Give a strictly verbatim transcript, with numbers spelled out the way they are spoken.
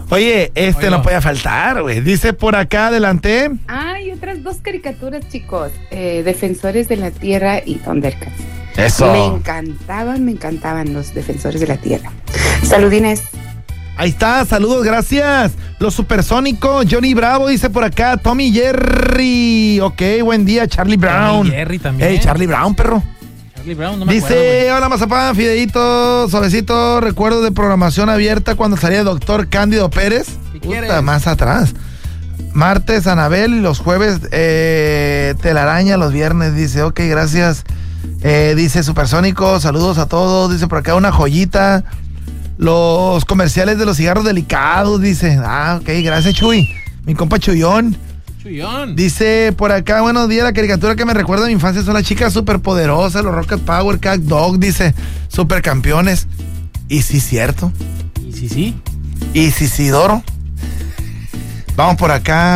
Oye, este Oye, no no. puede faltar, güey. Dice por acá, adelante. Hay otras dos caricaturas, chicos. Eh, Defensores de la Tierra y Thundercats. Eso. Me encantaban, me encantaban los Defensores de la Tierra. Saludines. Ahí está, saludos, gracias. Los supersónicos, Johnny Bravo dice por acá, Tommy Jerry. Ok, buen día, Charlie Brown. Tommy Jerry también. Hey, Charlie Brown, perro. Charlie Brown, no me Dice, acuerdo, hola Mazapán, Fideito, Suavecito, recuerdo de programación abierta cuando salía Doctor Cándido Pérez. ¿Qué Puta, quieres? más atrás. Martes, Anabel, y los jueves, eh, Telaraña, los viernes, dice, ok, gracias. Eh, dice Supersónico, saludos a todos, dice por acá una joyita. Los comerciales de los cigarros delicados, dice. Ah, ok, gracias, Chuy. Mi compa Chuyón. Chuyón. Dice por acá, buenos días, la caricatura que me recuerda a mi infancia son las chicas superpoderosas, los Rocket Power, Cat Dog, dice, supercampeones. Y sí, cierto. Y sí, sí. Y sí, sí, Doro. Vamos por acá.